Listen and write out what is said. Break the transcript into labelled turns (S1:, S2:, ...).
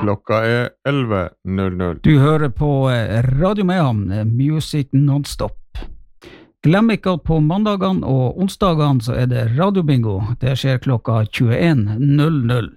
S1: Klokka 11:00.
S2: Du hører på Radio Mehamn, Music Non-Stop. Glem ikke at på mandagene og onsdagene så det radiobingo. Det skjer klokka 21:00.